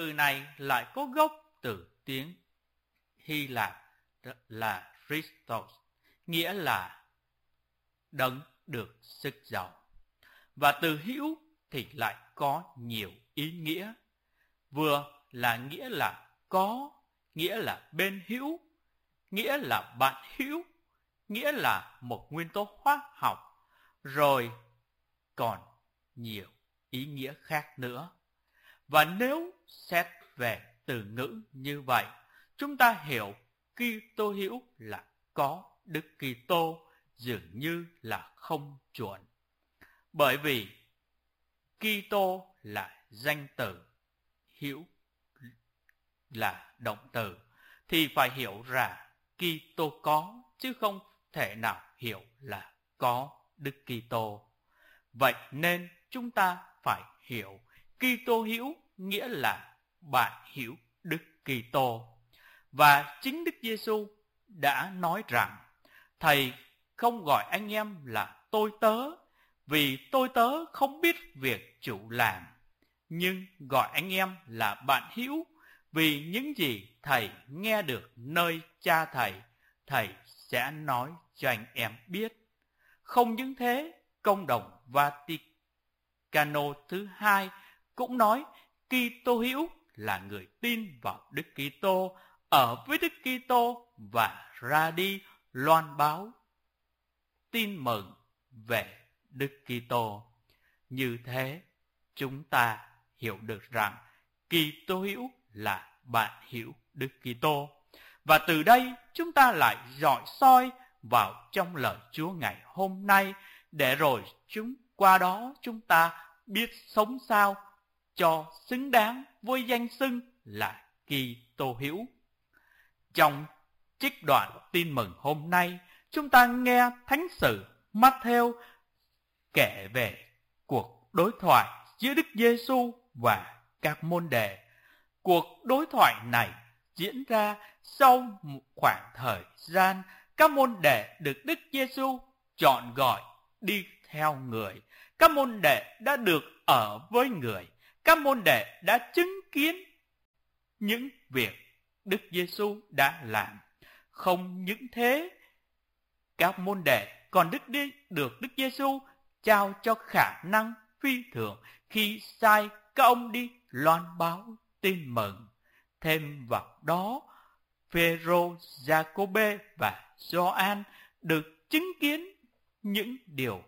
từ này lại có gốc từ tiếng Hy Lạp là Christos, nghĩa là đấng được sức giàu. Và từ hữu thì lại có nhiều ý nghĩa. Vừa là nghĩa là có, nghĩa là bên hữu, nghĩa là bạn hữu, nghĩa là một nguyên tố hóa học, rồi còn nhiều ý nghĩa khác nữa. Và nếu xét về từ ngữ như vậy, chúng ta hiểu Kitô hữu là có Đức Kitô dường như là không chuẩn. Bởi vì Kitô là danh từ, hữu là động từ, thì phải hiểu là Kitô có, chứ không thể nào hiểu là có Đức Kitô. Vậy nên chúng ta phải hiểu Kitô hữu nghĩa là bạn hữu Đức Kitô. Và chính Đức Giêsu đã nói rằng Thầy không gọi anh em là tôi tớ, vì tôi tớ không biết việc chủ làm, nhưng gọi anh em là bạn hữu, vì những gì Thầy nghe được nơi Cha Thầy sẽ nói cho anh em biết. Không những thế, Công đồng Vaticano thứ hai cũng nói Kitô hữu là người tin vào Đức Kitô, ở với Đức Kitô và ra đi loan báo tin mừng về Đức Kitô. Như thế, chúng ta hiểu được rằng Kitô hữu là bạn hữu Đức Kitô. Và từ đây chúng ta lại rọi soi vào trong lời Chúa ngày hôm nay, để rồi qua đó chúng ta biết sống sao cho xứng đáng với danh xưng là Kitô hữu. Trong trích đoạn tin mừng hôm nay, chúng ta nghe thánh sử Mát-thêu kể về cuộc đối thoại giữa Đức Giêsu và các môn đệ. Cuộc đối thoại này diễn ra sau một khoảng thời gian các môn đệ được Đức Giêsu chọn gọi đi theo người. Các môn đệ đã được ở với người. Các môn đệ đã chứng kiến những việc Đức Giêsu đã làm. Không những thế, các môn đệ còn được Đức Giêsu trao cho khả năng phi thường khi sai các ông đi loan báo tin mừng. Thêm vào đó, Phêrô, Giacôbê và Gioan được chứng kiến những điều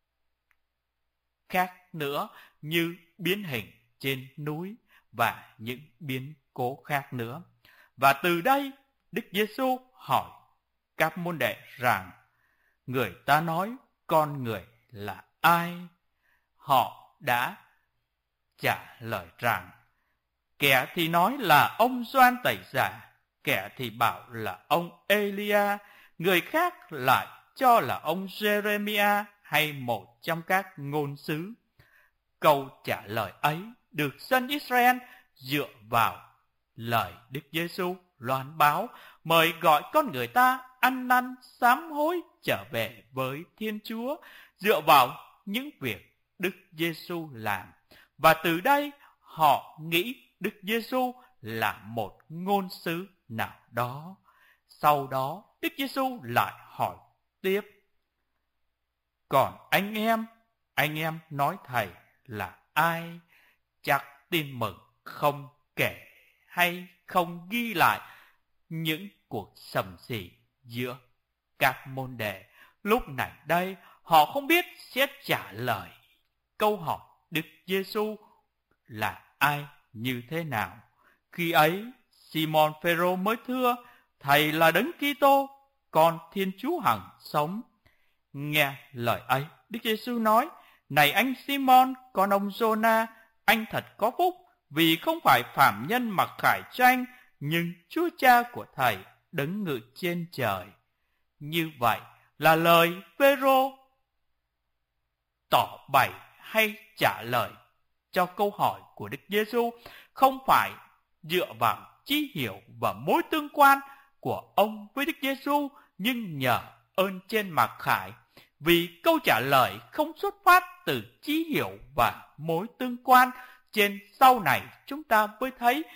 khác nữa như biến hình trên núi và những biến cố khác nữa. Và từ đây, Đức Giêsu hỏi các môn đệ rằng người ta nói con người là ai? Họ đã trả lời rằng kẻ thì nói là ông Gioan Tẩy Giả, kẻ thì bảo là ông Elia, người khác lại cho là ông Jeremia hay một trong các ngôn sứ. Câu trả lời ấy được dân Israel dựa vào lời Đức Giêsu loan báo, mời gọi con người ta ăn năn sám hối trở về với Thiên Chúa, dựa vào những việc Đức Giêsu làm. Và từ đây họ nghĩ Đức Giêsu là một ngôn sứ nào đó. Sau đó Đức Giêsu lại hỏi tiếp: còn anh em nói Thầy là ai? Chắc tin mừng không kể hay không ghi lại những cuộc sầm xì giữa các môn đệ. Lúc này đây họ không biết sẽ trả lời câu hỏi Đức Giêsu là ai như thế nào. Khi ấy Simon Phêrô mới thưa: Thầy là Đấng Kitô, con Thiên Chúa hằng sống. Nghe lời ấy, Đức Giêsu nói: này anh Simon, con ông Giô-na, anh thật có phúc, vì không phải phàm nhân mặc khải cho anh, nhưng Chúa Cha của Thầy Đấng ngự trên trời. Như vậy là lời Phêrô tỏ bày hay trả lời cho câu hỏi của Đức Giêsu, không phải dựa vào trí hiểu và mối tương quan của ông với Đức Giêsu, nhưng nhờ ơn trên mặc khải. Vì câu trả lời không xuất phát từ trí hiểu và mối tương quan, trên sau này chúng ta mới thấy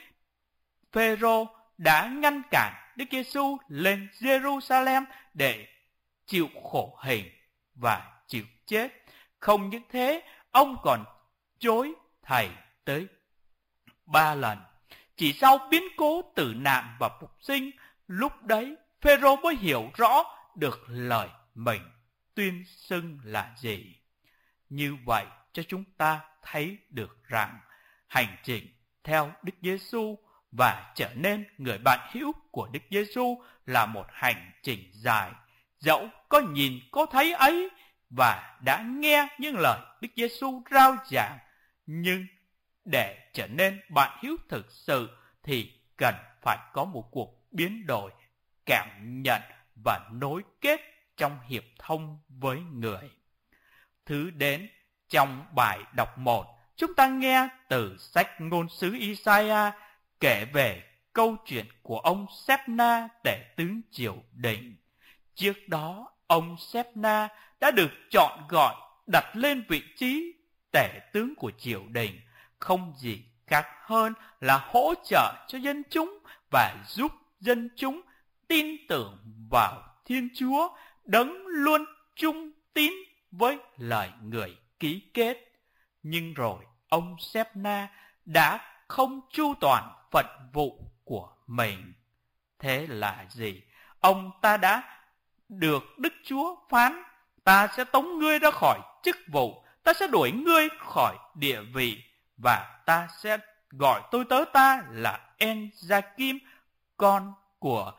Phêrô đã ngăn cản Đức Giêsu lên Jerusalem để chịu khổ hình và chịu chết. Không những thế, ông còn chối thầy tới 3 lần. Chỉ sau biến cố tử nạn và phục sinh, lúc đấy Phêrô mới hiểu rõ được lời mình tuyên xưng là gì. Như vậy cho chúng ta thấy được rằng hành trình theo Đức Giêsu và trở nên người bạn hữu của Đức Giêsu là một hành trình dài. Dẫu có nhìn có thấy ấy và đã nghe những lời Đức Giêsu rao giảng, nhưng để trở nên bạn hữu thực sự thì cần phải có một cuộc biến đổi, cảm nhận và nối kết trong hiệp thông với người. Thứ đến trong bài đọc 1, chúng ta nghe từ sách ngôn sứ Isaiah kể về câu chuyện của ông Sếp-na tể tướng triều đình. Trước đó, ông Sếp-na đã được chọn gọi đặt lên vị trí tể tướng của triều đình, không gì khác hơn là hỗ trợ cho dân chúng và giúp dân chúng tin tưởng vào Thiên Chúa, đấng luôn trung tín với lời người ký kết. Nhưng rồi ông Sếp-na đã không chu toàn phận vụ của mình. Thế là gì? Ông ta đã được Đức Chúa phán: ta sẽ tống ngươi ra khỏi chức vụ, ta sẽ đuổi ngươi khỏi địa vị, và ta sẽ gọi tôi tớ ta là En-gia-kim, con của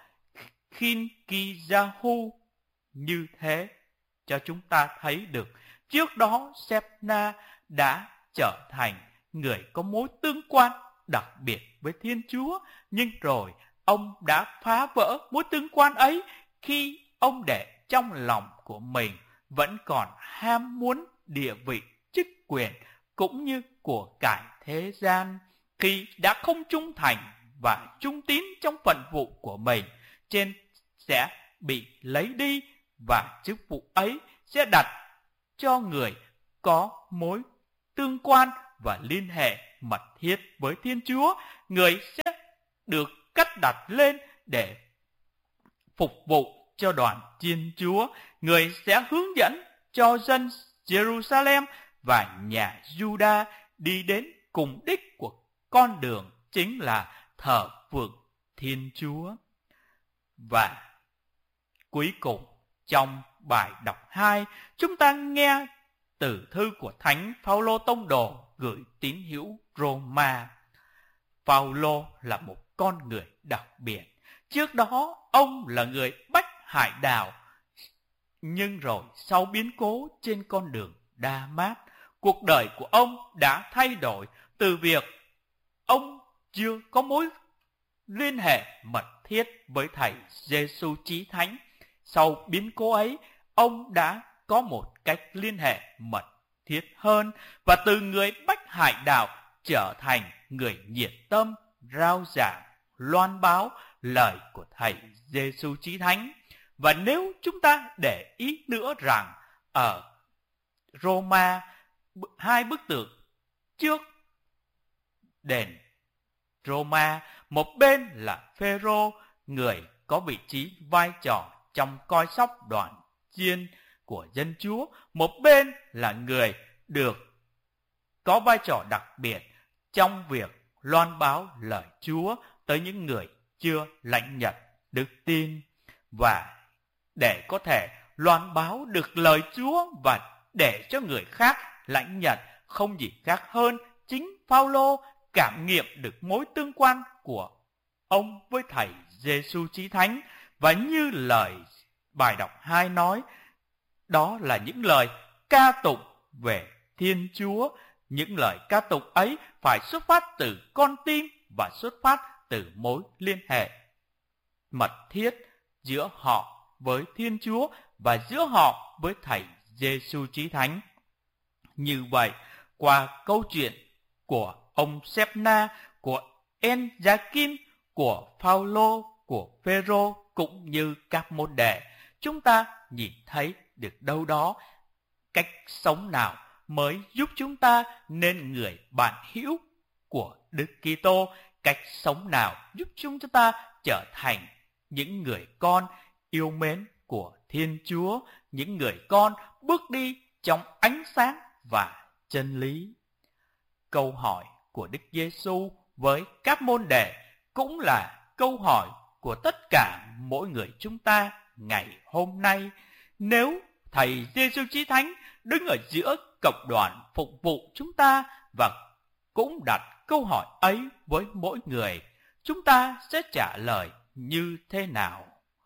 Khin-ki-gia-hu. Như thế cho chúng ta thấy được trước đó Sếp-na đã trở thành người có mối tương quan đặc biệt với Thiên Chúa, nhưng rồi ông đã phá vỡ mối tương quan ấy khi ông để trong lòng của mình vẫn còn ham muốn địa vị, chức quyền cũng như của cải thế gian. Khi đã không trung thành và trung tín trong phận vụ của mình, trên sẽ bị lấy đi, và chức vụ ấy sẽ đặt cho người có mối tương quan và liên hệ mật thiết với Thiên Chúa. Người sẽ được cắt đặt lên để phục vụ cho đoàn Thiên Chúa. Người sẽ hướng dẫn cho dân Jerusalem và nhà Juda đi đến cùng đích của con đường, chính là thờ phượng Thiên Chúa. Và cuối cùng, trong bài đọc 2, chúng ta nghe từ thư của Thánh Phao-lô tông đồ gửi tín hữu Roma. Phao-lô là một con người đặc biệt. Trước đó, ông là người Bách Hải Đảo. Nhưng rồi sau biến cố trên con đường Đa-mát, cuộc đời của ông đã thay đổi từ việc ông chưa có mối liên hệ mật thiết với Thầy Giêsu Chí Thánh. Sau biến cố ấy, ông đã có một cách liên hệ mật thiết hơn, và từ người Bách Hải Đảo trở thành người nhiệt tâm rao giảng, loan báo lời của Thầy Giêsu Chí Thánh. Và nếu chúng ta để ý nữa rằng ở Roma, 2 bức tượng trước đền Roma, một bên là Phêrô, người có vị trí vai trò trong coi sóc đoàn chiên của dân Chúa, một bên là người được có vai trò đặc biệt trong việc loan báo lời Chúa tới những người chưa lãnh nhận đức tin. Và để có thể loan báo được lời Chúa và để cho người khác lãnh nhận, không gì khác hơn chính Phao-lô cảm nghiệm được mối tương quan của ông với Thầy Giêsu Chí Thánh. Và như lời bài đọc 2 nói, đó là những lời ca tụng về Thiên Chúa. Những lời ca tụng ấy phải xuất phát từ con tim và xuất phát từ mối liên hệ mật thiết giữa họ với Thiên Chúa và giữa họ với Thầy Giêsu Chí Thánh. Như vậy, qua câu chuyện của ông Sếp-na, của En-gia-kim, của Phao-lô, của Phêrô cũng như các môn đệ, chúng ta nhìn thấy được đâu đó cách sống nào mới giúp chúng ta nên người bạn hữu của Đức Kitô, cách sống nào giúp chúng ta trở thành những người con yêu mến của Thiên Chúa, những người con bước đi trong ánh sáng và chân lý. Câu hỏi của Đức Giêsu với các môn đệ cũng là câu hỏi của tất cả mỗi người chúng ta ngày hôm nay. Nếu Thầy Giêsu Chí Thánh đứng ở giữa cộng đoàn phục vụ chúng ta và cũng đặt câu hỏi ấy với mỗi người, chúng ta sẽ trả lời như thế nào?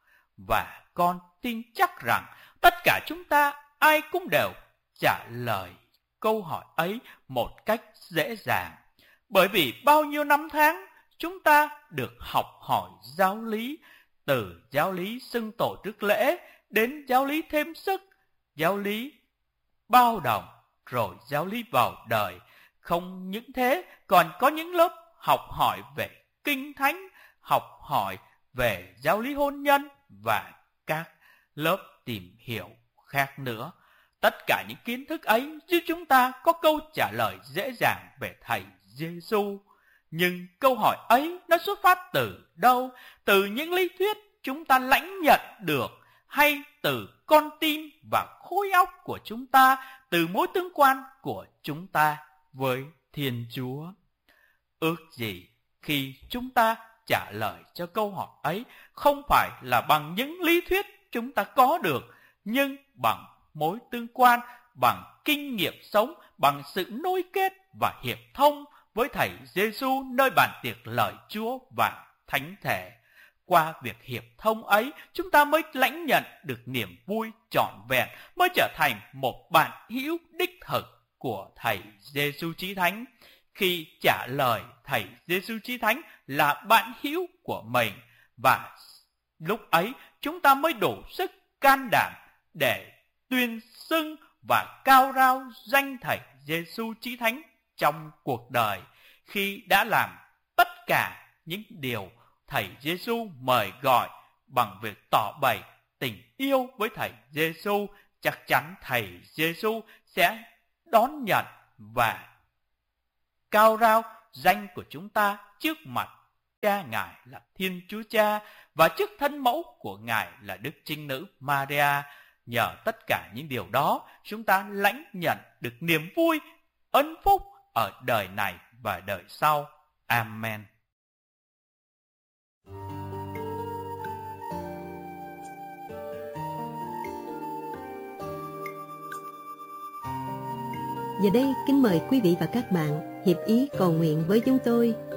Và con tin chắc rằng tất cả chúng ta ai cũng đều trả lời câu hỏi ấy một cách dễ dàng. Bởi vì bao nhiêu năm tháng chúng ta được học hỏi giáo lý, từ giáo lý xưng tổ trước lễ đến giáo lý thêm sức, giáo lý bao đồng, rồi giáo lý vào đời. Không những thế, còn có những lớp học hỏi về Kinh Thánh, học hỏi về giáo lý hôn nhân và các lớp tìm hiểu khác nữa. Tất cả những kiến thức ấy giúp chúng ta có câu trả lời dễ dàng về Thầy Giêsu. Nhưng câu hỏi ấy nó xuất phát từ đâu? Từ những lý thuyết chúng ta lãnh nhận được, hay từ con tim và khối óc của chúng ta, từ mối tương quan của chúng ta với Thiên Chúa? Ước gì khi chúng ta trả lời cho câu hỏi ấy không phải là bằng những lý thuyết chúng ta có được, nhưng bằng mối tương quan, bằng kinh nghiệm sống, bằng sự nối kết và hiệp thông với Thầy Giêsu nơi bàn tiệc lời Chúa và Thánh Thể. Qua việc hiệp thông ấy, chúng ta mới lãnh nhận được niềm vui trọn vẹn, mới trở thành một bạn hữu đích thực của Thầy Giêsu Chí Thánh. Khi trả lời Thầy Giêsu Chí Thánh là bạn hữu của mình, và lúc ấy chúng ta mới đủ sức can đảm để tuyên xưng và cao rao danh Thầy Giêsu Chí Thánh trong cuộc đời, khi đã làm tất cả những điều Thầy Giêsu mời gọi bằng việc tỏ bày tình yêu với Thầy Giêsu. Chắc chắn Thầy Giêsu sẽ đón nhận và cao rao danh của chúng ta trước mặt Cha Ngài là Thiên Chúa Cha và trước thân mẫu của Ngài là Đức Trinh Nữ Maria. Nhờ tất cả những điều đó, chúng ta lãnh nhận được niềm vui, ân phúc ở đời này và đời sau. Amen. Giờ đây kính mời quý vị và các bạn hiệp ý cầu nguyện với chúng tôi